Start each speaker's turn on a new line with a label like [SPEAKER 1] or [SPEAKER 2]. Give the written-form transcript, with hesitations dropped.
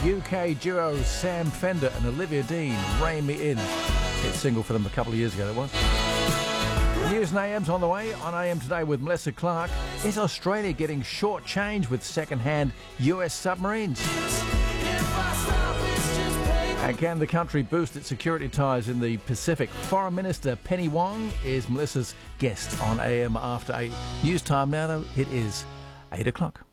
[SPEAKER 1] UK duo Sam Fender and Olivia Dean, Rein Me In. Hit single for them a couple of years ago, that was. News and AM's on the way. On AM Today with Melissa Clark. Is Australia getting shortchanged with second-hand US submarines? And can the country boost its security ties in the Pacific? Foreign Minister Penny Wong is Melissa's guest on AM After 8. News time now, though. It is 8 o'clock.